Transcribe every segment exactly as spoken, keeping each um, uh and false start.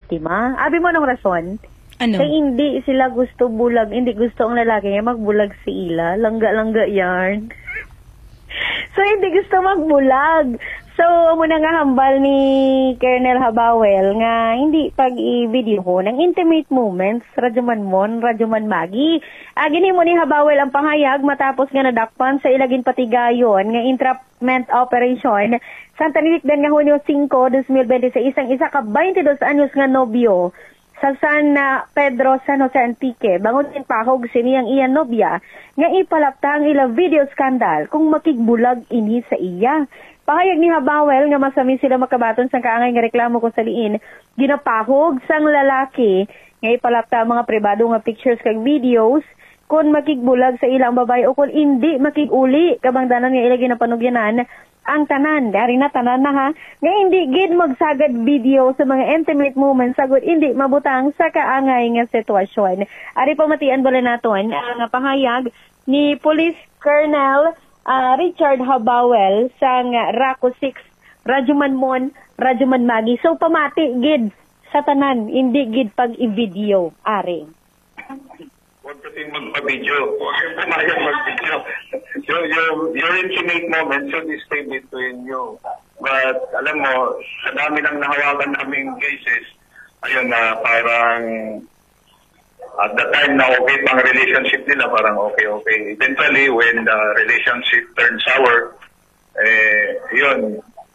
biktima. Abi mo nung rason? Ano? Kaya hindi sila gusto bulag, hindi gusto ang lalaki nga magbulag si ila. Langga-langga yan. So, hindi gusto magbulag. So, muna nga hambal ni Colonel Habawel nga hindi pag-i-video ko ng intimate moments, radyoman mon, radyoman magi. Agin mo ni Habawel ang pangayag matapos nga nadakpan sa ilagin patigayon nga entrapment operation Santa Ninikdan nga Hunyo five, twenty twenty-six, isang isa ka twenty-dos anyos nga nobyo sa San uh, Pedro, San Jose Antique. Bangon din pahog siniyang iyan nobya nga ipalapta ang ila video scandal kung makigbulag ini sa iya. Pahayag ni Habawel nga masami sila makabaton sa kaangay nga reklamo kung saliin ginapahog sang lalaki nga ipalapta ang mga pribado nga pictures kag videos kung makigbulag sa ilang babae o kung hindi makiguli kabangdanan nga ilagi na panugyanan ang tanan. Dari na tanan na ha. Nga hindi gid magsagad video sa mga intimate moments sagod hindi mabutang sa kaangay nga sitwasyon. Ari pamatian bala naton ang pahayag ni Police Colonel Uh, Richard Habawel sang uh, Raco six, Radyoman Mon, Radyoman Magi. So, pamati, gid, sa tanan, hindi gid pag i-video, ari. Huwag kasing magpa-video. Huwag mag-video. Your, your, your intimate moment should stay between you. But, alam mo, sa dami ng nahawakan naming cases, ayun na, uh, parang at the time na okay pang relationship nila, parang okay-okay. Eventually, when the relationship turns sour, eh, yun.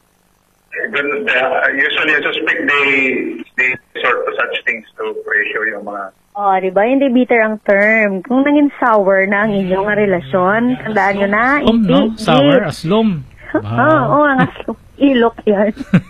Uh, usually, I suspect they, they sort of such things to pressure yung mga... Oh, di ba? Hindi bitter ang term. Kung naging sour na ang inyong relasyon, tandaan nyo na, Aslom, hindi. No? Sour, aslom. Oo, wow. oh, ang aslom. Ilok yan.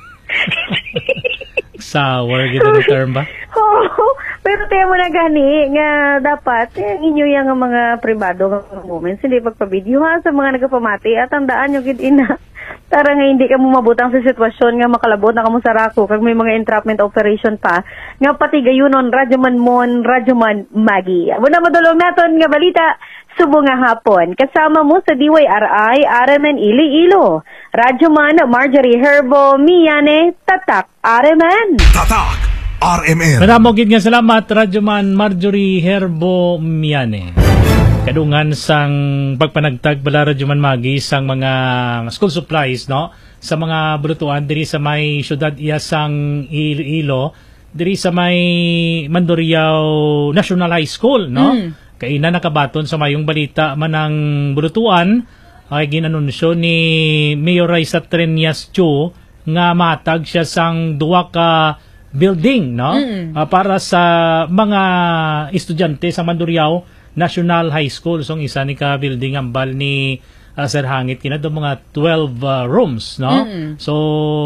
Sour, gito na term ba? Oo, oh, pero tayo mo na gani nga dapat eh, inyo yung mga pribado ng moments, hindi pagpa-video ha sa mga nagpapamati at tandaan nyo gid ina. Tara nga hindi ka mo mabutang sa sitwasyon nga makalabot na ka mo sa rako kag may mga entrapment operation pa nga pati gayunon Radyoman Mon, Radyoman Magi. Muna madulong naton nga balita subo nga hapon. Kasama mo sa D Y R I, R M N Iloilo. Radyoman Marjorie Herbo, Miyane, Tatak, R M N. Tatak, R M N. Maramogid nga salamat, Radyoman Marjorie Herbo, Miyane. Kadungan sang pagpanagtag bala Radyoman Magi sang mga school supplies, no? Sa mga bulutuan diri sa may syudad iya sang Iloilo, diri sa may Mandurriao National High School, no? Mm. Kaina nakabaton sa mayong balita manang bulutuan ay ginanunsyo ni Mayor Raisa Treñas Chu nga matag siya sang duwa ka building, no? Mm. Uh, para sa mga estudyante sa Mandurriao National High School. So, isa ni ka building ambal ni uh, Sir Hangit kina do mga twelve uh, rooms, no? Mm. So,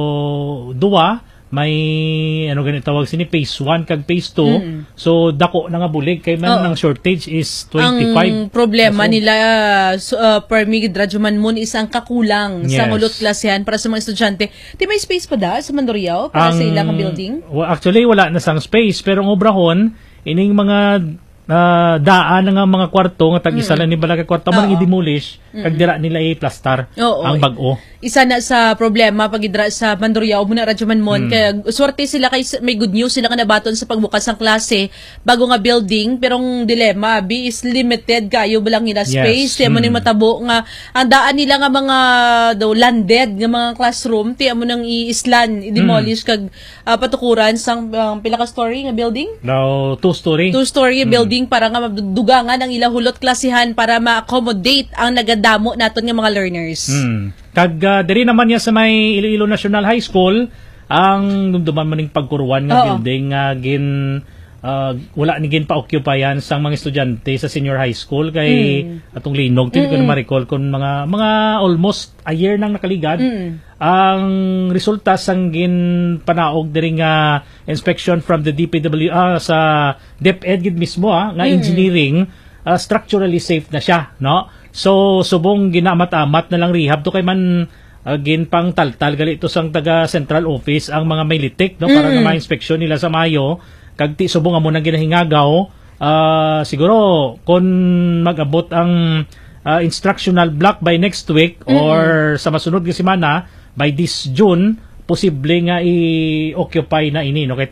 duwa may ano ganito tawag sini phase one kag phase two. Mm. So dako na nga bulig kay man ang shortage is twenty-five. Ang problema so, nila so, uh, per mig Radyoman Mon is ang kakulang yes. sa mulot klasehan para sa mga estudyante. Di may space pa da sa Mandurriao para ang, sa ilang building? Well, actually wala na sang space pero ang obrahon ining mga uh, daan nga mga kwarto nga tag-isa lang ni balaga kwarto man i-demolish kag dira nila i-plastar ang bag-o. Isa na sa problema pag idra sa Mandurriao muna Radyoman Mon mm. kaya swerte sila kay may good news sila ka nabaton sa pagbukas ng klase bago nga building pero ang dilema bi is limited kayo bilang nila space yes. tiya mo mm. ni matabo nga ang daan nila nga mga daw landed nga mga classroom tiya mo nang i-islan i-demolish mm. kag uh, patukuran sang um, pila ka story nga building daw two story two story mm. building para nga madugangan ang ilang hulot klasihan para ma-accommodate ang nagadamo naton nga mga learners. Mm. Kag uh, diri naman niya sa may Iloilo National High School ang dumduman maning pagkuruan nga Oo. building nga uh, gin uh, wala ni gin pa-occupayan sang mga estudyante sa senior high school kay mm. atong linog tili mm. ko na ma-recall kun mga mga almost a year nang nakaligad mm. ang resulta sang gin panaog diri nga inspection from the D P W uh, sa DepEd gid mismo ah, nga mm. engineering uh, structurally safe na siya, no? So, subong ginamat-amat na lang rehab to kay man uh, gin pang taltal gali ito sang taga central office ang mga may litik, no? Para mm. nga ma-inspeksyon nila sa Mayo kag ti subong amo nang ginahingagaw uh, siguro kung mag-abot ang uh, instructional block by next week mm. or sa masunod nga semana by this June posible nga i-occupy na ini, no? Kay ti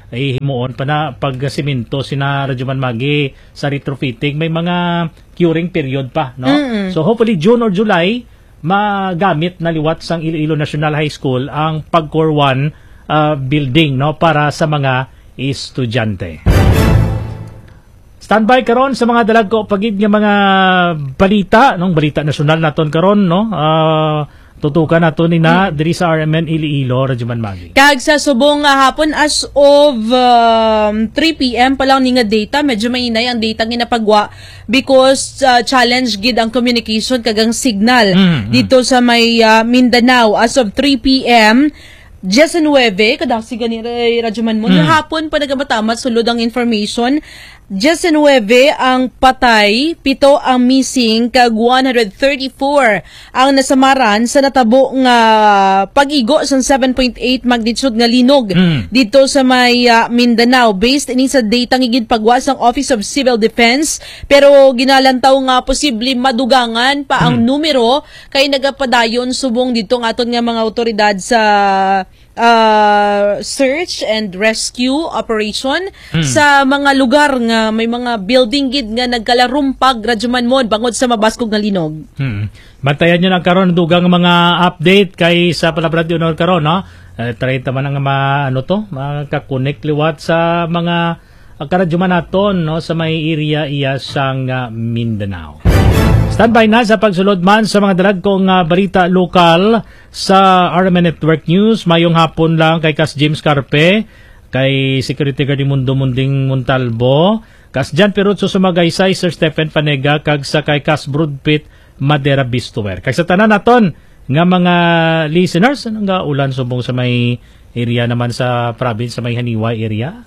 ay himuon pa na pag-siminto sina Radyo Man Magi sa retrofitting. May mga curing period pa, no? Mm-mm. So hopefully June or July magamit na liwat sang Iloilo National High School ang Pagcor one uh, building, no, para sa mga estudyante. Standby karon sa mga dalag ko pagid nga mga balita, nung balita nasyonal naton karon, no? Uh, tutukan nato ni na diri sa R M N Iloilo, Radyo Man Magi. Kag sa subong nga hapon as of um, three p m pa lang ni nga data, medyo mainay ang data nga napagwa because uh, challenge gid ang communication kagang signal mm-hmm. dito sa may uh, Mindanao as of three p m Jesse Nueve, kadasi gani Radyo Man mo. Mm. Hapon pa nagamatama sulod ang information. Jesse Nueve ang patay, pito ang missing, kag one hundred thirty-four ang nasamaran sa natabo nga pag-igo sa seven point eight magnitude nga linog mm. dito sa may uh, Mindanao. Based ini sa data ngigid pagwas ng Office of Civil Defense, pero ginalantaw nga posible madugangan pa ang mm. numero kay nagapadayon subong dito nga aton nga mga otoridad sa Uh, search and rescue operation hmm. sa mga lugar nga may mga building gid nga nagkalarumpag Radyo Man Mon bangod sa mabaskog nga linog. Hmm. Bantayan nyo na karon dugang mga update kay sa Palabra de Honor karon, no? Uh, try taman nga ma ano to, makakonek liwat sa mga uh, karadyo man naton, no, sa may area iya sang uh, Mindanao. Standby na sa pagsulod man sa mga dalag kong uh, balita lokal sa R M N Network News. Mayong hapon lang kay Kas James Carpe, kay Security Guard Mundo Munding Montalvo, Kas Jan Perut Susumagaysay, Sir Stephen Panega, kag sa kay Kas Broadpit Madera Bistuwer. Kay sa tanan naton nga mga listeners, anong nga ulan subong sa may area naman sa province, sa may Haniway area.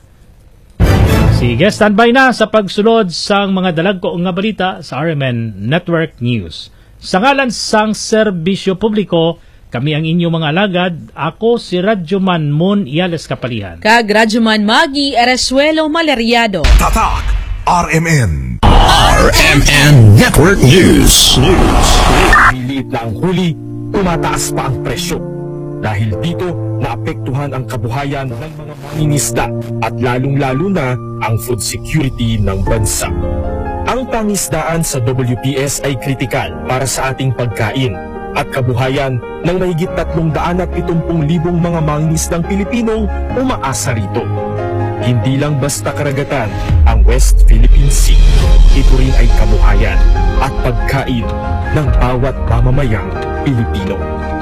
Sige, standby na sa pagsulod sang mga dalag ko nga balita sa R M N Network News. Sa ngalan sang serbisyo publiko, kami ang inyong mga alagad. Ako si Radyo Man Mon Iales Kapalihan. Kag Radyo Man Magi Eresuelo Maleriado. Tatak R M N. R M N Network News. News. Maliit na ang huli, tumataas pa ang presyo. Dahil dito, naapektuhan ang kabuhayan ng mga mangingisda at lalong-lalo na ang food security ng bansa. Ang pangisdaan sa W P S ay kritikal para sa ating pagkain at kabuhayan ng mahigit tatlong daan at pitumpung libong mga mangingisdang Pilipinong umaasa rito. Hindi lang basta karagatan ang West Philippine Sea. Ito rin ay kabuhayan at pagkain ng bawat mamamayang Pilipino.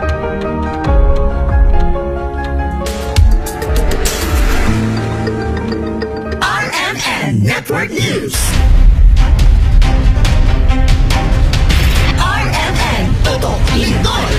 Network News. R M N Toto Lindol.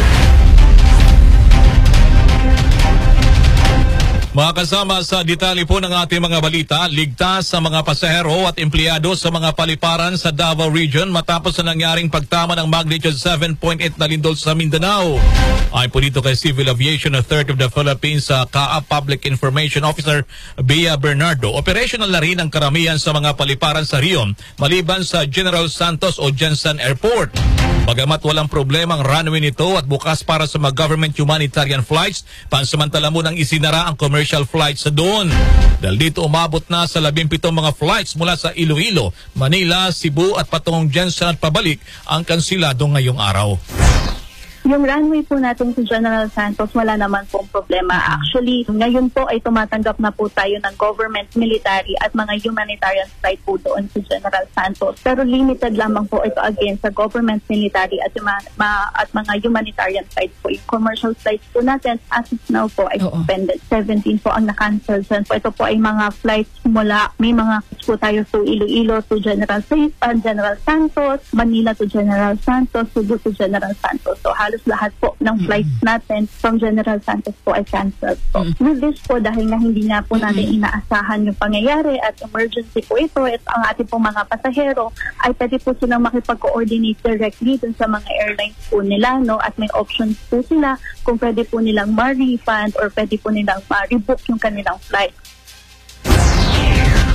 Mga kasama, sa detalye po ng ating mga balita, ligtas sa mga pasahero at empleyado sa mga paliparan sa Davao Region matapos na nangyaring pagtama ng magnitude seven point eight na lindol sa Mindanao. Ay po dito kay Civil Aviation Authority of the Philippines sa C A A P Public Information Officer Bea Bernardo. Operational na rin ang karamihan sa mga paliparan sa Rion maliban sa General Santos o Jensen Airport. Bagamat walang problema ang runway nito at bukas para sa mga government humanitarian flights, pansamantala mo nang isinara ang commercial flights sa doon. Dahil dito umabot na sa labing pitong mga flights mula sa Iloilo, Manila, Cebu at patungong Jensen at pabalik ang kansilado ngayong araw. Yung runway po natin sa General Santos, wala naman pong problema. Actually, ngayon po ay tumatanggap na po tayo ng government, military at mga humanitarian flight po doon sa General Santos. Pero limited lamang po ito again sa government, military at, ma- ma- at mga humanitarian flights po. Yung commercial flights po natin, as of now po ay suspended. seventeen po ang na-cancel dyan. Po, ito po ay mga flights mula, may mga flights po tayo to Iloilo to General, uh, General Santos, Manila to General Santos, Cebu to General Santos. So halos lahat po ng flights natin from General Santos po ay canceled po. Mm-hmm. With this po, dahil na hindi nga po natin mm-hmm. inaasahan yung pangyayari at emergency po ito, at ang ating pong mga pasahero ay pwede po silang makipag-coordinate directly dun sa mga airlines po nila, no? At may options po sila kung pwede po nilang ma-refund or pwede po nilang ma-rebook yung kanilang flight.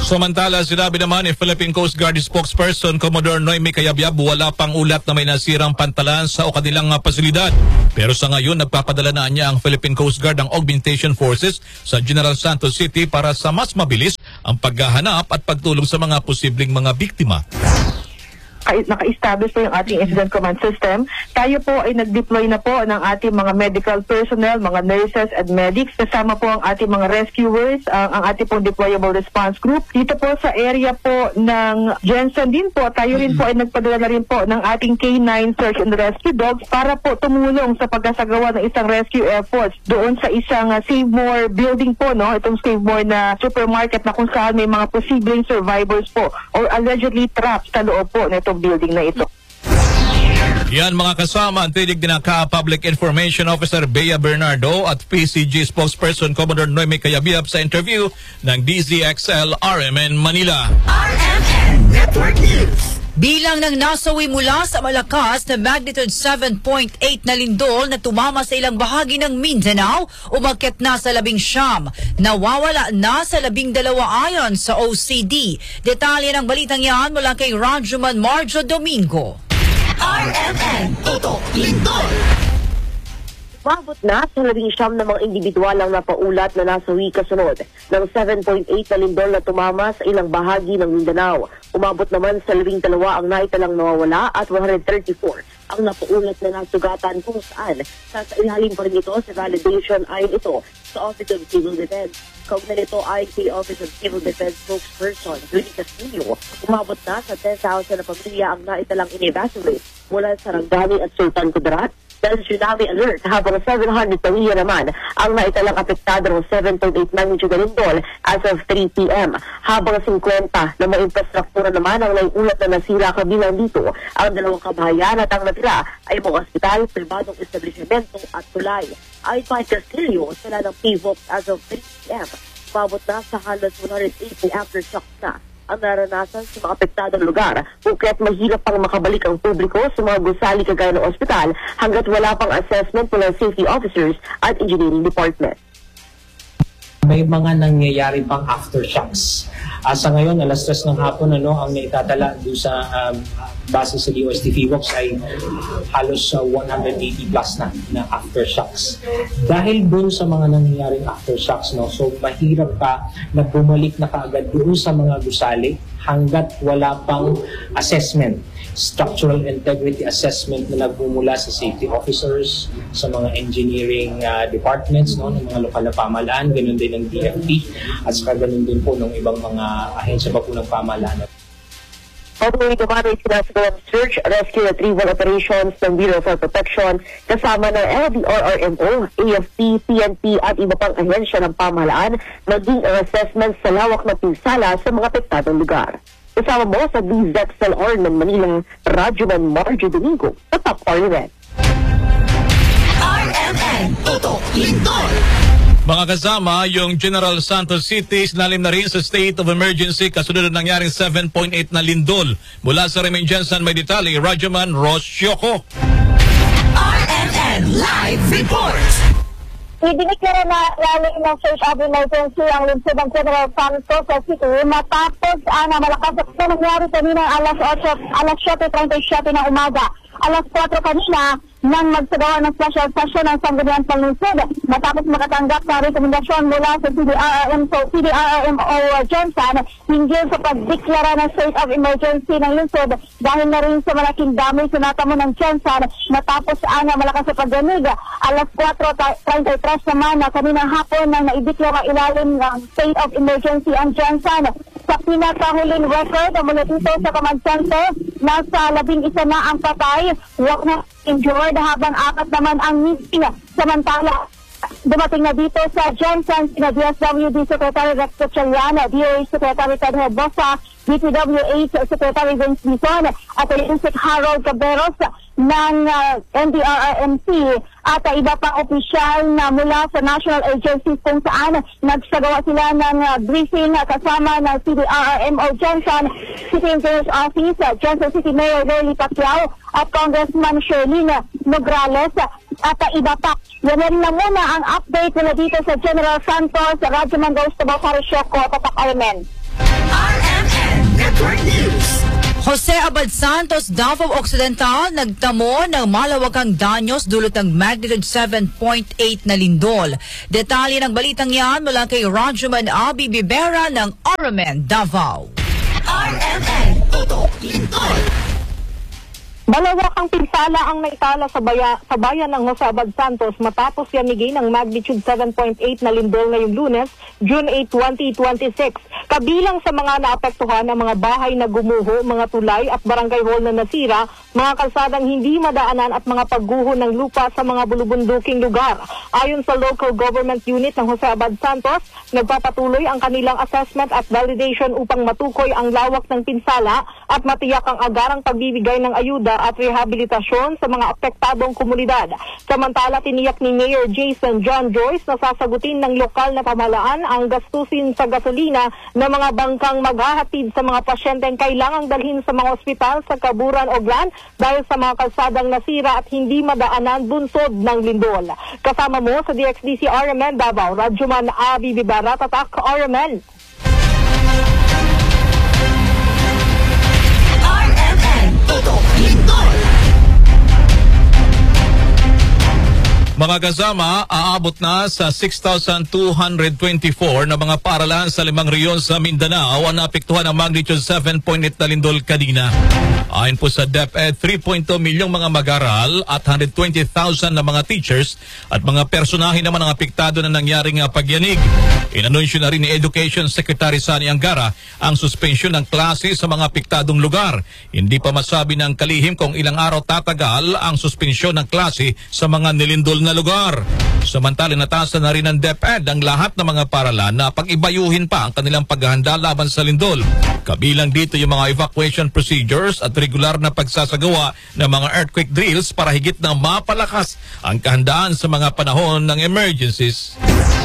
Samantala, sinabi naman ni Philippine Coast Guard spokesperson Commodore Noemi Cayabyab wala pang ulat na may nasirang pantalan sa o kanilang uh, pasilidad. Pero sa ngayon, nagpapadala na niya ang Philippine Coast Guard ng augmentation forces sa General Santos City para sa mas mabilis ang paghahanap at pagtulong sa mga posibleng mga biktima. Naka-establish po yung ating incident command system. Tayo po ay nag-deploy na po ng ating mga medical personnel, mga nurses and medics. Kasama po ang ating mga rescuers, ang, ang ating pong deployable response group. Dito po sa area po ng Jensen din po, tayo rin po ay nagpadala na rin po ng ating K nine Search and Rescue Dogs para po tumulong sa pagkasagawa ng isang rescue efforts doon sa isang uh, Save More building po, no? Itong Save More na supermarket na kung saan may mga posibleng survivors po or allegedly trapped sa loob po na itong building na ito. Yan mga kasama, ang tinig din ng K A Public Information Officer Bea Bernardo at P C G spokesperson Commodore Noemi Cayabyab sa interview ng D Z X L R M N Manila. R M N Network News. Bilang ng nasawi mula sa malakas na magnitude seven point eight na lindol na tumama sa ilang bahagi ng Mindanao, umakyat na sa labing siyam. Nawawala na sa labing dalawa ayon sa O C D. Detalye ng balitang yan mula kay Rajuman Marjo Domingo. R M N Tutok Lindol. Umabot na sa labing siyam na mga individual ang napaulat na nasawi kasunod ng seven point eight na lindol na tumama sa ilang bahagi ng Mindanao. Umabot naman sa labing dalawa ang naitalang nawawala at one hundred thirty-four ang napaulat na nasugatan kung saan sa ilalim pa rin ito sa validation ayon ito sa Office of Civil Defense. Kaugnay nito ay kay Office of Civil Defense spokesperson Julie Castillo, umabot na sa ten thousand na pamilya ang naitalang in-evacuate mula sa Sarangani at Sultan Kudarat dahil tsunami alert, habang seven hundred pamilya naman ang naitalang apektado ng seven point eight magnitude na lindol as of three p m Habang fifty na mga infrastruktura naman ang naiulat na nasira, kabilang dito ang dalawang kabahayan at ang natira ay mga ospital, pribadong establishmento at tulay. Ay pa Castillo, sila ng P V O P as of three p m Pabot na sa halos one hundred eighty aftershocks na ang naranasan sa mga apektadong lugar, kung kaya't mahirap pang makabalik ang publiko sa mga gusali kagaya ng ospital hanggat wala pang assessment mula safety officers at engineering department. May mga nangyayari pang aftershocks. Uh, sa ngayon, alas tres ng hapon, ano, ang naitatala doon sa um, base sa D O S T P V O P S ay halos uh, one hundred eighty plus na na aftershocks. Dahil doon sa mga nangyayaring aftershocks, no, so mahirap pa na bumalik na kaagad doon sa mga gusali hanggat wala pang assessment, structural integrity assessment na nagmumula sa safety officers, sa mga engineering uh, departments, no, ng mga lokal na pamahalaan, ganun din ng D F P, at saka ganun din po ng ibang mga ahensya pa po ng pamahalaan. Patuloy naman ay sinasagawa ng search, rescue, retrieval operations ng Bureau for Protection kasama ng L D R R M O, A F P, P N P at iba pang ahensya ng pamahalaan, maging ang assessment sa lawak na pinsala sa mga apektadong lugar. Kasama mo sa D Z X L R ng Manila, Rajuman Marjo Domingo, sa Top R M N. R M N Tutok Lindol. Mga kasama, yung General Santos City sinalim na rin sa state of emergency kasunod ng nangyaring seven point eight na lindol. Mula sa Raymond Jensen, may detalye, Rajuman Rosyoko. R M N Live Report. Idineklara na rally ng search of emergency ang lungsod ng General Santos sa City matapos uh, na malakas na nangyari kanina alas eight, alas seven thirty-seven ng umaga. Alas four kanina nang magsagawa ng special session ng Sangguniang Panlungsod matapos makatanggap ng rekomendasyon mula sa C D R R M O, C D R R M O Jensen hinggil sa pagdeklara ng state of emergency ng lungsod dahil na rin sa malaking damage sa natamo ng Jensen matapos ana malakas sa pagdanig. Alas four thirty-three naman na kaninang hapon nang naideklara ilalim ng state of emergency ang Jensen. Sa pinakahuling record mula dito sa command center, nasa labing isa na ang patay, wak na injured habang apat naman ang missing. Samantala, dumating na dito sa Jensen sina D S W D Secretary Rex Gatchalian, D O H Secretary Ted Herbosa, D P W H Secretary Vince Bison at Insect Harold Caberos ng uh, N D R R M C at uh, iba pang opisyal na mula sa national agencies kung saan nagsagawa sila ng uh, briefing uh, kasama ng C D R R M O Jensen, City Engineer's Office, uh, Jensen City Mayor Rolly Pacquiao at Congressman Sherlyn Nograles uh, at uh, iba pa. Yan rin na muna ang update mula dito sa General Santos, Rajuman goes to Baucario Shoko, Tatak R M N. R M N Network News. Jose Abad Santos, Davao Occidental, nagtamo ng malawakang danyos dulot ng magnitude seven point eight na lindol. Detalye ng balitang yan mula kay Rajuman Abi Bibera ng R M N Davao. R M N Tutok Lindol. Malawakang pinsala ang naitala sa, baya, sa bayan ng Jose Abad Santos matapos yanigin ng magnitude seven point eight na lindol ngayong Lunes, June eighth, twenty twenty-six. Kabilang sa mga naapektuhan ang mga bahay na gumuho, mga tulay at barangay hall na nasira, mga kalsadang hindi madaanan at mga pagguho ng lupa sa mga bulubunduking lugar. Ayon sa local government unit ng Jose Abad Santos, nagpapatuloy ang kanilang assessment at validation upang matukoy ang lawak ng pinsala at matiyak ang agarang pagbibigay ng ayuda at rehabilitasyon sa mga apektadong komunidad. Samantala, tiniyak ni Mayor Jason John Joyce na sasagutin ng lokal na pamahalaan ang gastusin sa gasolina na mga bangkang maghahatid sa mga pasyenteng kailangang dalhin sa mga ospital sa Kaburan o Glan dahil sa mga kalsadang nasira at hindi madaanan bunsod ng lindol. Kasama mo sa D X D C R M N Davao, Rajuman Abi Bibera, Tatak R M N. R M N Tutok Lindol. Mga kasama, aabot na sa six thousand two hundred twenty-four na mga paaralan sa limang reyon sa Mindanao ang naapektuhan ng magnitude seven point eight na lindol kanina. Ayon po sa DepEd, three point two milyong mga mag-aral at one hundred twenty thousand na mga teachers at mga personahe naman ang apektado na nangyaring pagyanig. Inanunsyo na rin ni Education Secretary Sani Angara ang suspensyon ng klase sa mga apektadong lugar. Hindi pa masabi ng kalihim kung ilang araw tatagal ang suspensyon ng klase sa mga nilindol na lugar. Samantala, natasan na rin ng DepEd ang lahat ng mga paaralan na pag-ibayuhin pa ang kanilang paghahanda laban sa lindol. Kabilang dito yung mga evacuation procedures at regular na pagsasagawa ng mga earthquake drills para higit na mapalakas ang kahandaan sa mga panahon ng emergencies.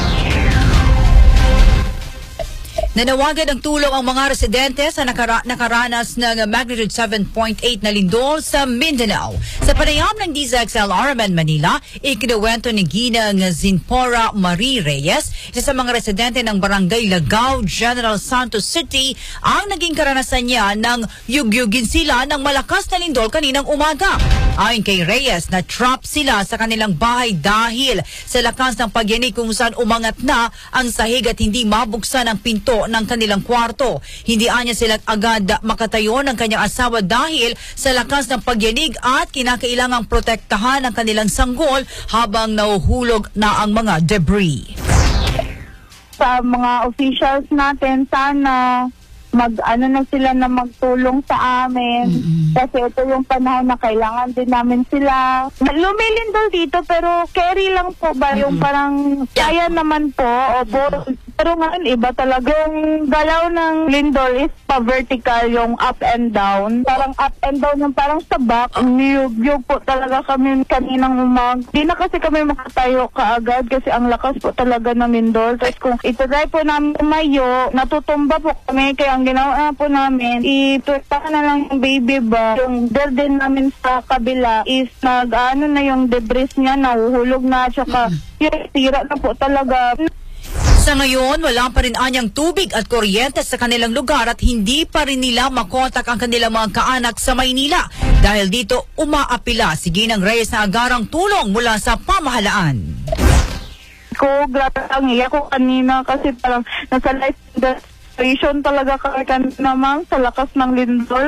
Nanawagan ng tulong ang mga residente sa nakara- nakaranas ng magnitude seven point eight na lindol sa Mindanao. Sa panayam ng D Z X L R M N Manila, ikinuwento ni Ginang Zinpora Marie Reyes, isa sa mga residente ng Barangay Lagaw, General Santos City, ang naging karanasan niya ng yugyugin sila ng malakas na lindol kaninang umaga. Ayon kay Reyes, na-trap sila sa kanilang bahay dahil sa lakas ng pagyanig kung saan umangat na ang sahig at hindi mabuksan ang pinto ng kanilang kwarto. Hindi anya sila agad makatayo ng kanyang asawa dahil sa lakas ng pagyanig at kinakailangang protektahan ang kanilang sanggol habang nahuhulog na ang mga debris. Sa mga officials natin, sana mag-ano na sila na magtulong sa amin. Mm-hmm. Kasi ito yung panahon na kailangan din namin sila. Lumilindol dito pero carry lang po ba? Mm-hmm. Yung parang kaya naman po. Opo. Pero ngayon iba talaga. Yung galaw ng lindol is pa-vertical, yung up and down. Parang up and down yung parang sa back. Niyug-yug po talaga kami kaninang umag. Di na kasi kami makatayo kaagad kasi ang lakas po talaga ng lindol. Tapos kung itry po namin tumayo, natutumba po kami. Kaya ang ginawa po namin, ituwekta na lang yung baby ba. Yung burden namin sa kabila is nag-ano na yung debris niya, nahuhulog na, tsaka yung tira na po talaga. Sa ngayon, wala pa rin anyang tubig at kuryente sa kanilang lugar at hindi pa rin nila makontak ang kanilang mga kaanak sa Maynila. Dahil dito, umaapila si Ginang Reyes na agarang tulong mula sa pamahalaan. Ko, grabe ang iya ko kanina kasi parang nasa life situation talaga kami kanina, ma'am, sa lakas ng lindol.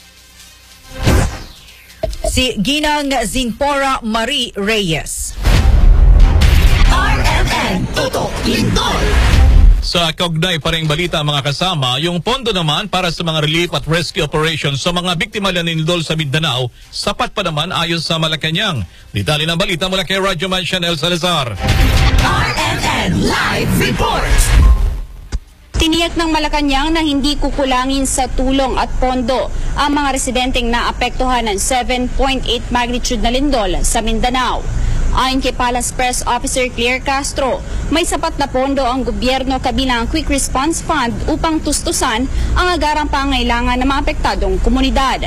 Si Ginang Zinpora Marie Reyes. R M N Tutok Lindol. Sa kaugnay pa rin balita mga kasama, yung pondo naman para sa mga relief at rescue operations sa mga biktima ng lindol sa Mindanao, sapat pa naman ayon sa Malacanang. Detalye ng balita mula kay Radyoman Chanel Salazar. R M N Live Report. Tiniyak ng Malacanang na hindi kukulangin sa tulong at pondo ang mga residenteng naapektuhan ng seven point eight magnitude na lindol sa Mindanao. Ayon kay Palace Press Officer Claire Castro, may sapat na pondo ang gobyerno kabilang Quick Response Fund upang tustusan ang agarang pangailangan ng mga apektadong komunidad.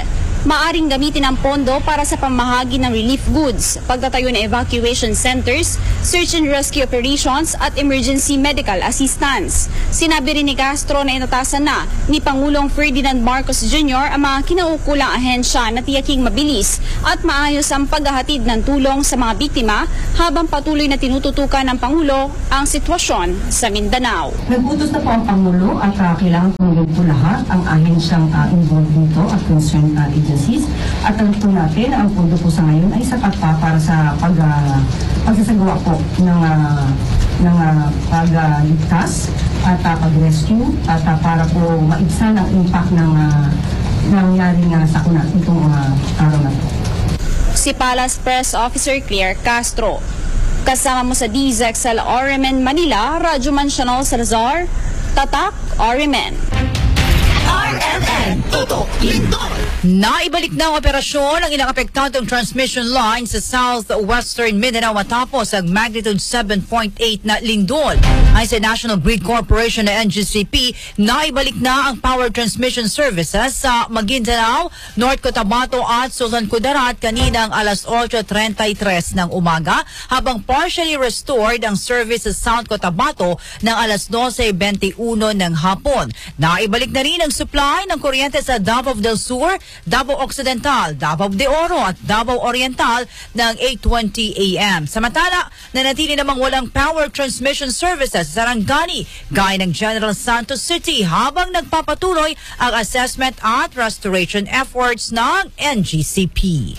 Maaring gamitin ang pondo para sa pamahagi ng relief goods, pagtatayo ng evacuation centers, search and rescue operations at emergency medical assistance. Sinabi rin ni Castro na inatasan na ni Pangulong Ferdinand Marcos Junior ang mga kinaukulang ahensya na tiyaking mabilis at maayos ang paghahatid ng tulong sa mga biktima habang patuloy na tinututukan ng Pangulo ang sitwasyon sa Mindanao. Nagutos na po ang Pangulo at uh, kailangan tumulong po lahat ang ahensyang uh, involved dito at concerned uh, agencies. At alam po natin, ang pondo po sa ngayon ay sapat pa para sa pag, uh, pagsasagawa po ng, uh, ng uh, pagligtas at uh, pag-rescue at uh, para po maibsan ang impact ng uh, nangyaring uh, sakuna itong uh, araw na po. Si Palace Press Officer Claire Castro. Kasama mo sa D Z X L R M N Manila, Radyo Mansional Salazar, Tatak R M N. R M N Tutok Lindol. Naibalik na ang operasyon ang ilang apektadong transmission line sa southwestern Mindanao matapos ang magnitude seven point eight na lindol. Ayon sa National Grid Corporation na N G C P, naibalik na ang power transmission services sa Maguindanao, North Cotabato at Sultan Kudarat kaninang alas eight thirty-three ng umaga, habang partially restored ang service sa South Cotabato ng alas twelve twenty-one ng hapon. Naibalik na rin ang supply ng kuryente sa Davao del Sur, Davao Occidental, Davao de Oro at Davao Oriental ng eight twenty a m Samantala, nanatili namang walang power transmission services sa Sarangani, gaya ng General Santos City, habang nagpapatuloy ang assessment at restoration efforts ng N G C P.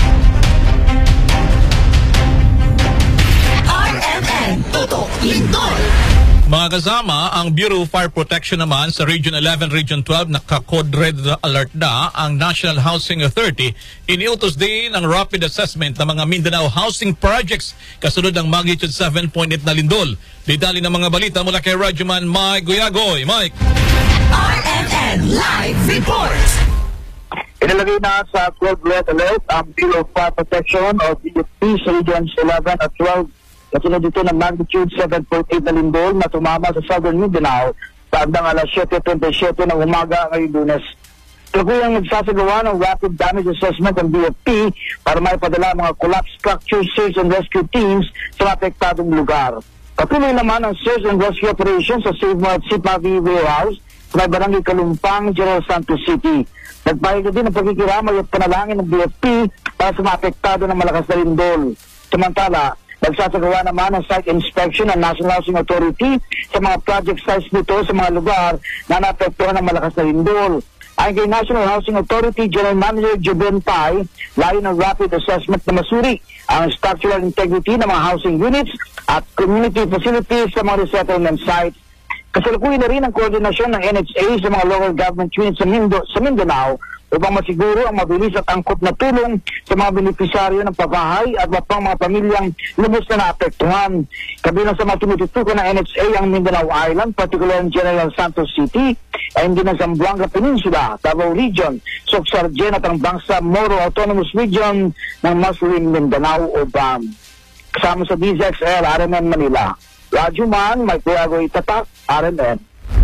R M N Tutok Lindol. Mga kasama, ang Bureau of Fire Protection naman sa Region eleven, Region twelve, naka-code red alert na ang National Housing Authority. Iniutos din ang rapid assessment ng mga Mindanao housing projects kasunod ng magnitude seven point eight na lindol. Detalye ng mga balita mula kay Radyoman Mike Guyagoy. Mike! R M N Live Report. Inilagay na sa code red alert ang Bureau of Fire Protection o B F P sa Regions eleven at twelve. Kasunod dito ng magnitude seven point eight na lindol na tumama sa Southern Mindanao bandang alas seven twenty-seven ng umaga ngayong Lunes. Tuluyang nagsasagawa ng rapid damage assessment ng B F P para maipadala mga collapsed structure search and rescue teams sa apektadong lugar. Patuloy naman ang search and rescue operations sa Save Mart Sipavi Warehouse sa may barangay Kalumpang, General Santos City. Nagpahig din ang pagkikiramay at panalangin ng B F P para sa maapektado ng malakas na lindol. Samantala, nagsasagawa naman ang site inspection ng National Housing Authority sa mga project sites nito sa mga lugar na naapektuhan ng malakas na lindol. Ayon kay National Housing Authority General Manager Juben Pai, layo ng rapid assessment na masuri ang structural integrity ng mga housing units at community facilities sa mga resettlement sites. Kasalukuyan na rin ang koordinasyon ng N H A sa mga local government units sa, Mindo, sa Mindanao upang masiguro ang mabilis at angkop na tulong sa mga benepisyaryo ng pabahay at pang mga pamilyang lubos na naapektuhan. Kabilang sa mga tinututukan ng N H A ang Mindanao Island, particular ang General Santos City, ay hindi ng Zamboanga Peninsula, Davao Region, Soxargen at ang Bangsa Moro Autonomous Region ng Muslim Mindanao o B A M. Kasama sa D Z X L R M N Manila, Radyo Man, Mike Guyagoy, Tatak, R M N.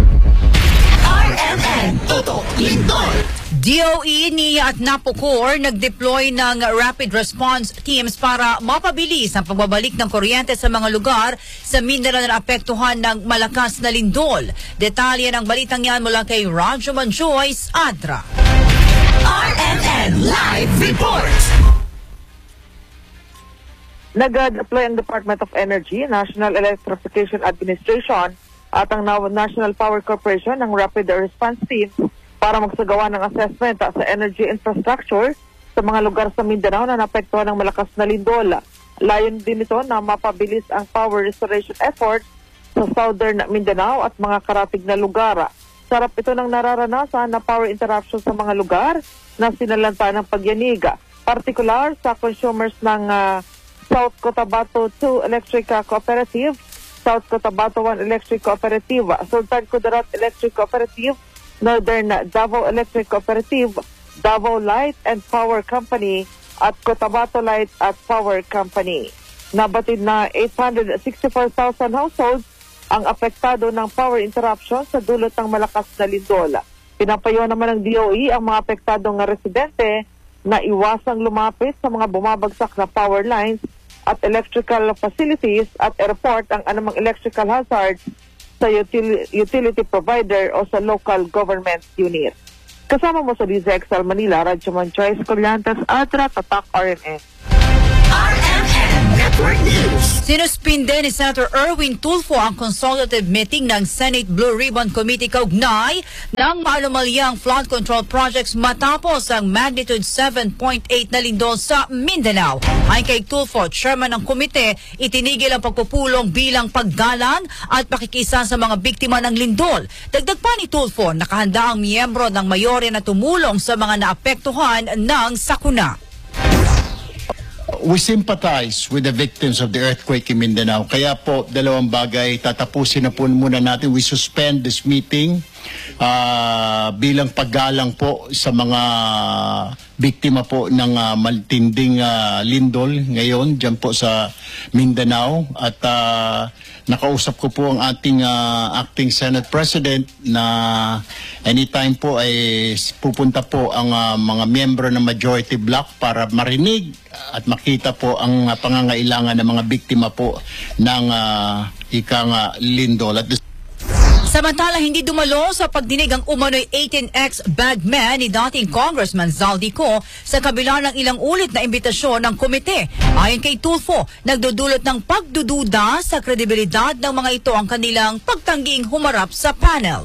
R M N Tutok Lindol. D O E, N I A at NAPOCOR nag-deploy ng rapid response teams para mapabilis ang pagbabalik ng kuryente sa mga lugar sa Mindanao na apektuhan ng malakas na lindol. Detalye ng balitang yan mula kay Radyoman Joyce Adra. R M N Live Report. Nag-deploy ang Department of Energy, National Electrification Administration at ang National Power Corporation ng Rapid Response Team para magsagawa ng assessment sa energy infrastructure sa mga lugar sa Mindanao na naapektuhan ng malakas na lindol. Layon din ito na mapabilis ang power restoration efforts sa Southern Mindanao at mga karatig na lugar. Sarap ito ng nararanasan na power interruption sa mga lugar na sinalanta ng pagyanig, particular sa consumers ng uh, South Cotabato two Electric Cooperative, South Cotabato one Electric Cooperative, Sultan Kudarat Electric Cooperative, Northern Davao Electric Cooperative, Davao Light and Power Company at Cotabato Light at Power Company. Nabatid na eight hundred sixty-four thousand households ang apektado ng power interruption sa dulot ng malakas na lindol. Pinapayo naman ng D O E ang mga apektadong residente na iwasang lumapit sa mga bumabagsak na power lines at electrical facilities at airport ang anumang electrical hazards sa util- utility provider o sa local government unit. Kasama mo sa D Z X L Manila, Radyoman Joyce Collantes at Tatak R M N. R M N Network News. Sinuspinde ni Senator Erwin Tulfo ang consultative meeting ng Senate Blue Ribbon Committee kaugnay ng maalumalyang flood control projects matapos ang magnitude seven point eight na lindol sa Mindanao. Ayon kay Tulfo, chairman ng komite, itinigil ang pagpupulong bilang paggalang at pakikisa sa mga biktima ng lindol. Dagdag pa ni Tulfo, nakahanda ang miyembro ng mayorya na tumulong sa mga naapektuhan ng sakuna. We sympathize with the victims of the earthquake in Mindanao. Kaya po, dalawang bagay, tatapusin na po muna natin. We suspend this meeting uh, bilang paggalang po sa mga biktima po ng uh, maltinding uh, lindol ngayon dyan po sa Mindanao. At uh, nakausap ko po ang ating uh, acting Senate President na anytime po ay pupunta po ang uh, mga miyembro ng majority bloc para marinig at makita po ang uh, pangangailangan ng mga biktima po ng uh, ikang uh, lindol. At Samantala, hindi dumalo sa pagdinig ang umano'y eighteen X bagman ni dating Congressman Zaldico sa kabila ng ilang ulit na imbitasyon ng komite. Ayon kay Tulfo, nagdudulot ng pagdududa sa kredibilidad ng mga ito ang kanilang pagtangging humarap sa panel.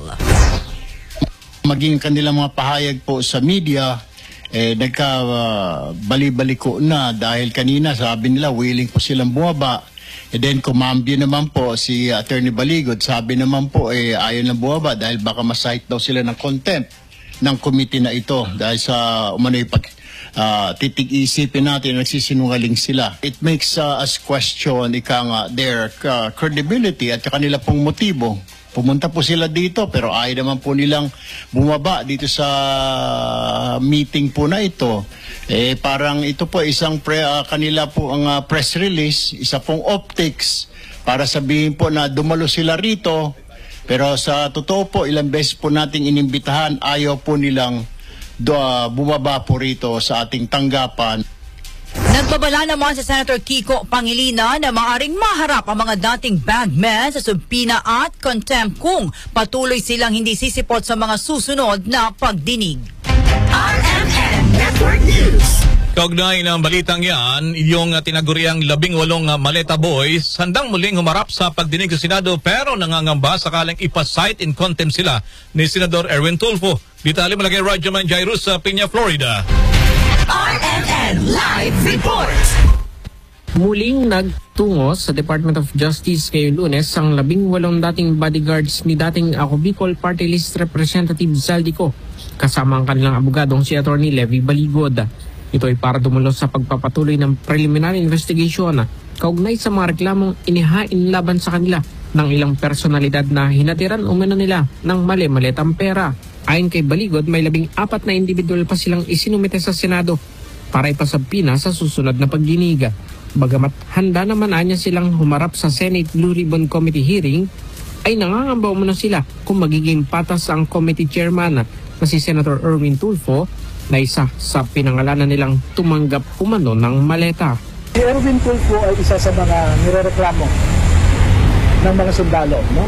Maging kanilang mga pahayag po sa media, eh, nagka-bali-baliko uh, na dahil kanina sabi nila willing po silang bumaba. And then kumambyo naman po si Attorney Baligod, sabi naman po eh ayaw na buwaba dahil baka masite daw sila ng contempt ng committee na ito dahil sa umano'y pag uh, titig-isipin natin nagsisinungaling sila. It makes uh, us question ika nga their uh, credibility at kanila pong motibo. Pumunta po sila dito pero ayaw naman po nilang bumaba dito sa meeting po na ito. Eh parang ito po isang pre, uh, kanila po ang uh, press release, isa pong optics para sabihin po na dumalo sila rito. Pero sa totoo po ilang beses po nating inimbitahan, ayaw po nilang uh, bumaba po rito sa ating tanggapan. Nagbabala naman si Senator Kiko Pangilinan na maaaring maharap ang mga dating bagmen sa subpina at contempt kung patuloy silang hindi sisipot sa mga susunod na pagdinig. R M N Network News. Kaugnay ng balitang yan, yung uh, tinaguriang labing walong uh, Maleta Boys, handang muling humarap sa pagdinig sa Senado pero nangangamba sakaling ipasight in contempt sila ni Senador Erwin Tulfo. Detalye malagay Radyoman Jairus sa Piña, Florida. R M N Live Report. Muling nagtungo sa Department of Justice ngayong Lunes ang labing walong dating bodyguards ni dating Ako Bicol Party List Representative Zaldico kasama ang kanilang abogadong si Attorney Levy Baligod. Ito ay para dumulos sa pagpapatuloy ng preliminary investigation kaugnay sa mga reklamong inihain laban sa kanila ng ilang personalidad na hinatiran umano nila ng mali-malitang pera. Ayon kay Baligod, may labing apat na individual pa silang isinumite sa Senado para ipasabpina sa susunod na pagdinig. Bagamat handa naman anya silang humarap sa Senate Blue Ribbon Committee hearing, ay nangangamba umano sila kung magiging patas ang committee chairman na si Senator Erwin Tulfo na isa sa pinangalanan nilang tumanggap umano ng maleta. Si Erwin Tulfo ay isa sa mga nirereklamo ng mga sundalo, no?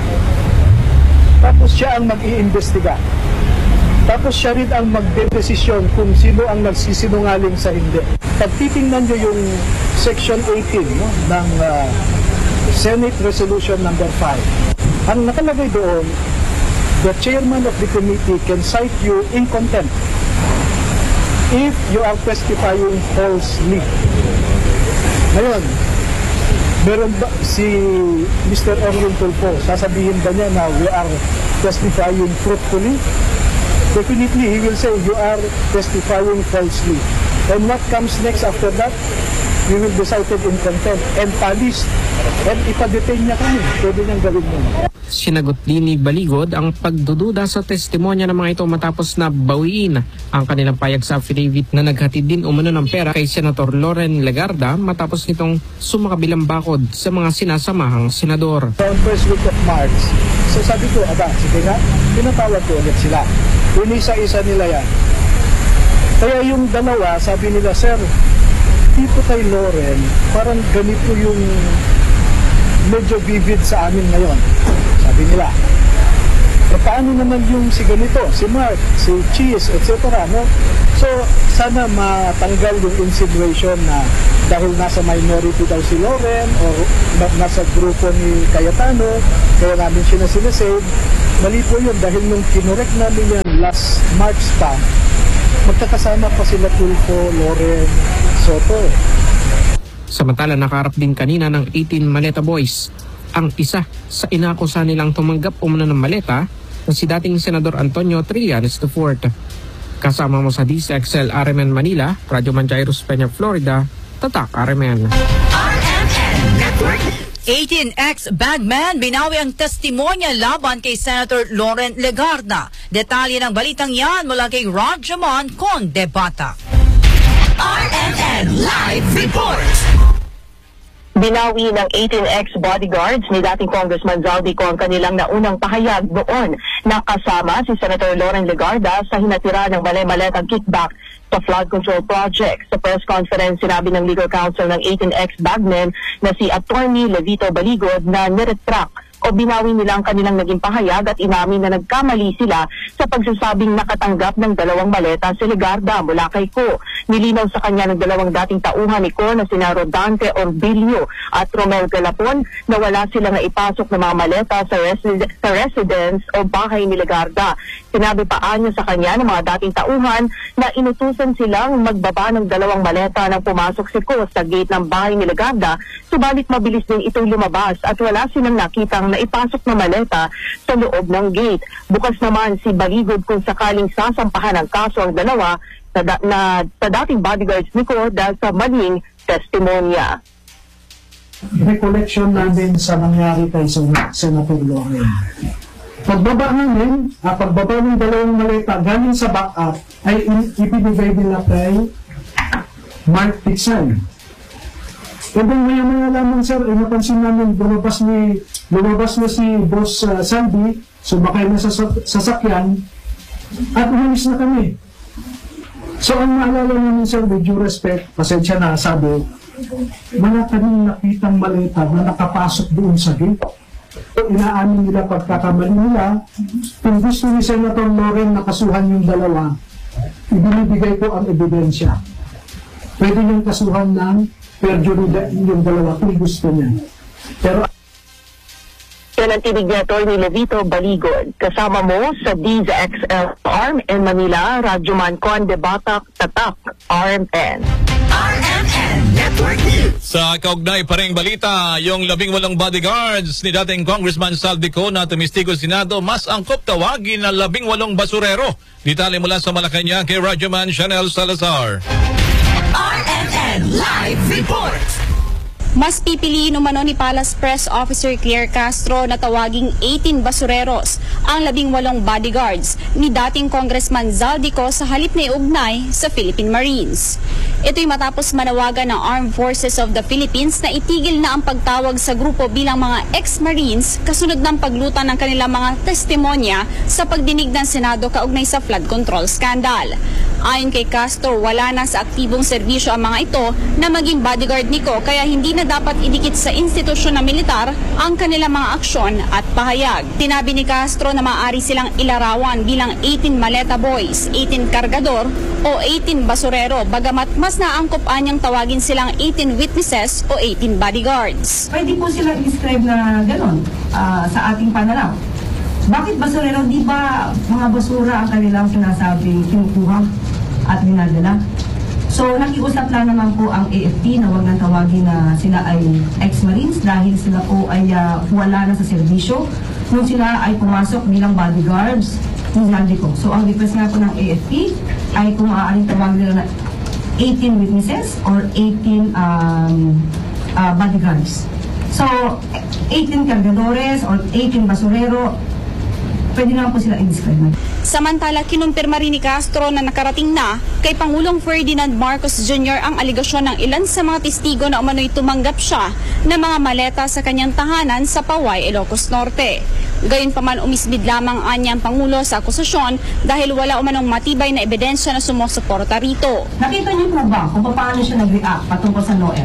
Tapos siya ang mag-iimbestiga. Tapos siya rin ang magdedesisyon kung sino ang nagsisinungaling sa hindi. Pag titingnan nyo yung Section eighteen no, ng uh, Senate Resolution number five, ang nakalagay doon, the chairman of the committee can cite you in contempt if you are testifying falsely. Ngayon, meron ba si Mister Erwin Tulfo, sasabihin ba niya na we are testifying truthfully? Definitely, he will say you are testifying falsely. And what comes next after that? We will be cited in contempt and punished. And ipadetain niya kami. Pwede niyang gawin mo. Sinagot din ni Baligod ang pagdududa sa testimonya ng mga ito matapos na bawiin ang kanilang payag sa affidavit na naghatid din umano ng pera kay Senator Loren Legarda matapos nitong sumakabilang bakod sa mga sinasamahang senador. On first week of March, so sabi ko, aba, sige nga, pinatawag ko ulit sila. Unisa-isa nila yan. Kaya yung dalawa, sabi nila, sir, dito kay Loren, parang ganito yung medyo vivid sa amin ngayon. Sabi nila. E paano naman yung si ganito, si Mark, si Cheese, et cetera. No? So, sana matanggal yung insinuation na dahil nasa minority daw si Loren o nasa grupo ni Cayetano, kaya namin siya na sinasave. Mali po yun dahil nung kinorek namin yan last March pa, magkakasama pa sila Tulfo, Loren, Soto. Samantala, nakaharap din kanina ng eighteen Maleta Boys ang isa sa inakusa nilang tumanggap umano ng maleta na si dating Senador Antonio Trillanes the fourth. Kasama mo sa D C X L R M N Manila, Radyo Man Jairus Peña, Florida, Tatak R M N. R M N Network. eighteen X bagman binawi ang testimonya laban kay Senator Loren Legarda. Detalye ng balitang yan mula kay Rajaman Condebata. R M N Live Report. Binawi ng eighteen X bodyguards ni dating Congressman Zaldico ang kanilang naunang pahayag noon na kasama si Senator Loren Legarda sa hinatira ng malay-maletang kickback sa flood control project. Sa press conference, sinabi ng legal counsel ng eighteen X bagmen na si Attorney Levito Baligod na niretract o binawi nila ang kanilang naging pahayag at inamin na nagkamali sila sa pagsasabing nakatanggap ng dalawang maleta si Legarda mula kay Ko. Nilinaw sa kanya ng dalawang dating tauhan ni Ko na sina Rodante Orbilio at Romel Galapon na wala silang naipasok na mga maleta sa, resi- sa residence o bahay ni Legarda. Sinabi pa niya sa kanya ng mga dating tauhan na inutusan silang magbaba ng dalawang maleta nang pumasok si Ko sa gate ng bahay ni Legarda, subalit mabilis din itong lumabas at wala silang nakitang na ipasok na maleta sa loob ng gate. Bukas naman si Baligod kung sakaling sasampahan ng kaso ang dalawa na, da, na sa dating bodyguards ni Ko dahil sa maling testimonya. Recollection namin sa nangyari kay Senator Loren. Pagbaba namin, ah, pagbaba ng dalawang maleta galing sa backup ay ibinigay nila kay Mark Pixan. E then maya maya lamang sir, eh, napansin namin lumabas, ni, lumabas na si Boss uh, Sandy, sumakay na sa sasakyan at umalis na kami. So ang maalala namin sir, with due respect, pasensya na sabi, wala kaming nakitang maleta na nakapasok doon sa gate. So inaamin nila pagkakamali nila, kung gusto ni Senator Loren nakasuhan yung dalawa, ibinibigay ko ang ebidensya. Pwede niyang kasuhan ng perjury yung dalawa kung gusto niya. Pero yan ang tinig ni Atty. Levito Baligod. Kasama mo sa D Z X L R M N Manila, Radyoman Condebata, Tatak, R M N. R M N Network News. Sa kaugnay pa ring balita, yung labing walong bodyguards ni dating Congressman Zaldico na tumistigo Senado, mas angkop tawagin na labing walong basurero. Detalye mula sa Malacanang kay Radyoman Chanel Salazar. R M N Live Report. Mas pipiliin umano ni Palace Press Officer Claire Castro na tawaging eighteen basureros ang labing walong bodyguards ni dating Congressman Zaldico sa halip na iugnay sa Philippine Marines. Ito'y matapos manawagan ng Armed Forces of the Philippines na itigil na ang pagtawag sa grupo bilang mga ex-Marines kasunod ng paglutan ng kanilang mga testimonya sa pagdinig ng Senado kaugnay sa flood control scandal. Ayon kay Castro, wala na sa aktibong serbisyo ang mga ito na maging bodyguard ni Ko kaya hindi na dapat idikit sa institusyon na militar ang kanilang mga aksyon at pahayag. Tinabi ni Castro na maaari silang ilarawan bilang eighteen maleta boys, eighteen kargador o eighteen basurero bagamat mas naangkop anyang tawagin silang eighteen witnesses o eighteen bodyguards. Pwede po silang describe na gano'n uh, sa ating pananaw. Bakit basurero? Di ba mga basura ang kanilang sinasabing kinukuha at dinadala? So, nakiusap lang naman po ang A F P na huwag nang tawagin na sila ay ex-Marines dahil sila po ay uh, wala na sa serbisyo nung sila ay pumasok bilang bodyguards ng Zaldico. So, ang request nga po ng A F P ay kung maaaring tawagin nila na eighteen witnesses or eighteen um, uh, bodyguards. So, eighteen cargadores or eighteen basurero, pwede naman po sila i-describe. Samantala, kinumpirma rin ni Castro na nakarating na kay Pangulong Ferdinand Marcos Junior ang aligasyon ng ilan sa mga testigo na umano'y tumanggap siya ng mga maleta sa kanyang tahanan sa Paway, Ilocos Norte. Gayunpaman, umisbid lamang anyang Pangulo sa akusasyon dahil wala umanong matibay na ebidensya na sumusuporta rito. Nakita niyo po ba kung paano siya nag-react patungkol sa Noel?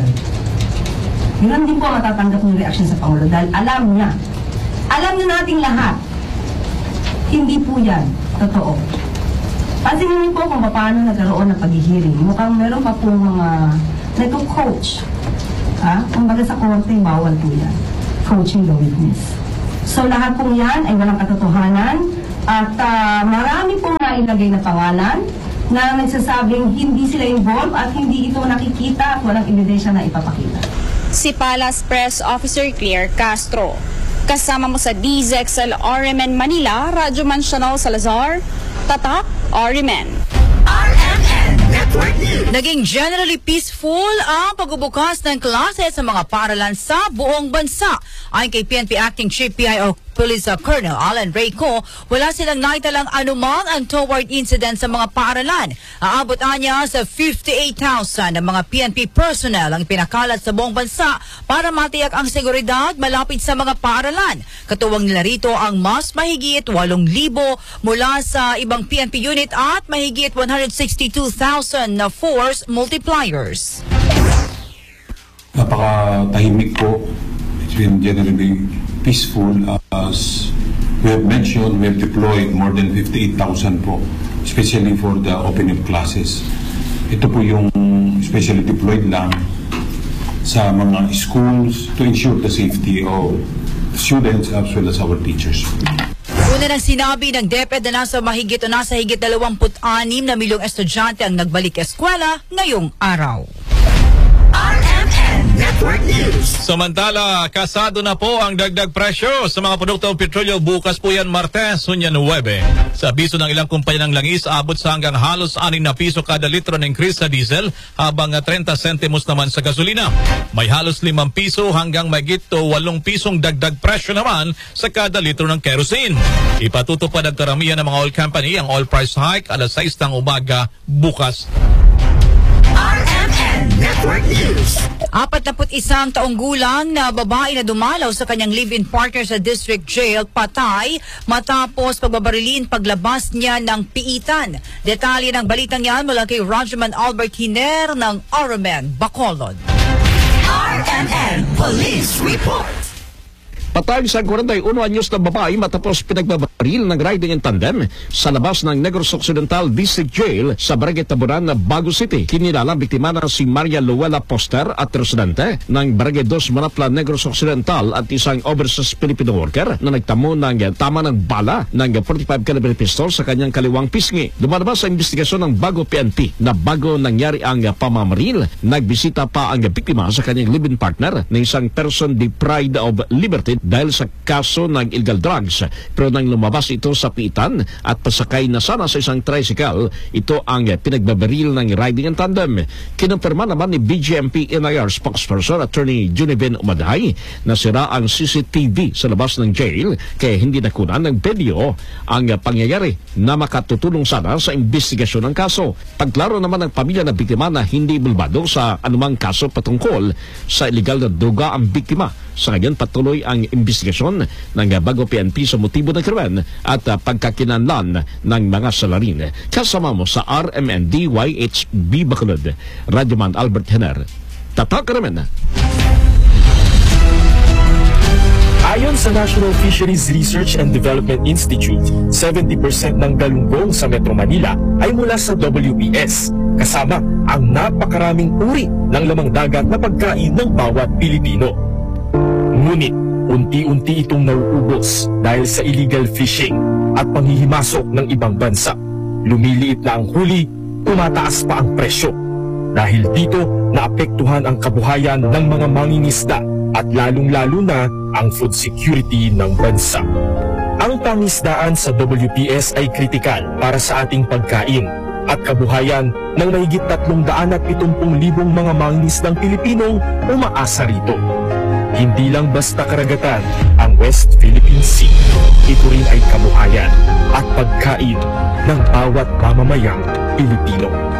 Yun din po matatanggap ng reaction sa Pangulo dahil alam niya, alam na nating lahat, hindi po yan totoo. Pansinin niyo po kung paano nagkaroon ng paghihiring. Mukhang meron pa po mga nagko-coach. Ha? Kung baga sa korte, bawal po yan. Coaching the witness. So lahat po yan ay walang katotohanan at uh, marami pong nailagay na pangalan na nagsasabing hindi sila involved at hindi ito nakikita at walang ebidensya na ipapakita. Si Palace Press Officer Claire Castro. Kasama mo sa D Z X L R M N Manila, Radyoman Chanel Salazar, Tatak R M N. R M N Network News. Naging generally peaceful ang pagbubukas ng klase sa mga paaralan sa buong bansa. Ayon kay P N P Acting Chief P I O Police Colonel Alan Rayco, wala silang naitalang anumang untoward incident sa mga paaralan. Aabot anya sa fifty-eight thousand ng mga P N P personnel ang pinakalat sa buong bansa para matiyak ang seguridad malapit sa mga paaralan. Katuwang nila rito ang mas mahigit eight thousand mula sa ibang P N P unit at mahigit one hundred sixty-two thousand na force multipliers. Napaka-tahimik po. It's been generally peaceful. As we have mentioned, we have deployed more than fifty-eight thousand po, especially for the opening classes. Ito po yung especially deployed lang sa mga schools to ensure the safety of students as well as our teachers. Una nang sinabi ng DepEd na nasa mahigit o nasa higit twenty-six na milyong estudyante ang nagbalik eskwela ngayong araw. R M N Network News. Samantala, kasado na po ang dagdag presyo sa mga produktong petrolyo bukas po yan Martes, Hunyan nuwebe. Sa abiso ng ilang kumpanya ng langis, abot sa hanggang halos anim na piso kada litro ng increase sa diesel, habang thirty centimos naman sa gasolina. May halos limang piso hanggang mahigit walong pisong dagdag presyo naman sa kada litro ng kerosene. Ipatutupad ang karamihan ng mga oil company ang oil price hike alas sais ng umaga bukas. R M N Network News. Apatnapu't isang taong gulang na babae na dumalaw sa kanyang live-in partner sa district jail patay matapos pagbabarilin paglabas niya ng piitan. Detalye ng balitang yan mula kay Radyoman Albert Hiner ng R M N Bacolod. R M N Police Report. Patay sa forty-one anyos na babae matapos pinagbabaril ng riding in tandem sa labas ng Negros Occidental District Jail sa Barangay Taburan na Bago City. Kinilala biktima na si Maria Luella Poster at residente ng Barangay Dos Manapla, Negros Occidental at isang overseas Filipino worker na nagtamo ng tama ng bala ng forty-five caliber pistol sa kanyang kaliwang pisngi. Lumalabas sa investigasyon ng Bago P N P na bago nangyari ang pamamaril, nagbisita pa ang biktima sa kanyang live-in partner na isang person deprived of liberty dahil sa kaso ng illegal drugs. Pero nang lumabas ito sa piitan at pasakay na sana sa isang tricycle, ito ang pinagbabaril ng riding in tandem. Kinumpirma naman ni B G M P N I R spokesperson Attorney Juniven Umaday na sira ang C C T V sa labas ng jail kaya hindi nakunan ng video ang pangyayari na makatutulong sana sa investigasyon ng kaso. Pagklaro naman ng pamilya ng biktima na hindi bulbado sa anumang kaso patungkol sa illegal na droga ang biktima. Sa ngayon patuloy ang investigasyon ng Bago P N P sa motibo ng krimen at uh, pagkakinanlan ng mga salarin. Kasama mo sa R M N D Y H B Bacolod, Radyoman Albert Hiner. Tatak naman. Ayon sa National Fisheries Research and Development Institute, seventy percent ng galunggong sa Metro Manila ay mula sa W P S, kasama ang napakaraming uri ng lamang dagat na pagkain ng bawat Pilipino. Ngunit, unti-unti itong nauubos dahil sa illegal fishing at panghihimasok ng ibang bansa. Lumiliit na ang huli, tumataas pa ang presyo. Dahil dito, naapektuhan ang kabuhayan ng mga mangingisda at lalong-lalo na ang food security ng bansa. Ang pangisdaan sa W P S ay kritikal para sa ating pagkain at kabuhayan ng mahigit tatlong daan at pitumpung libong mga mangingisdang Pilipinong umaasa rito. Hindi lang basta karagatan ang West Philippine Sea. Ito rin ay kabuhayan at pagkain ng bawat mamamayang Pilipino.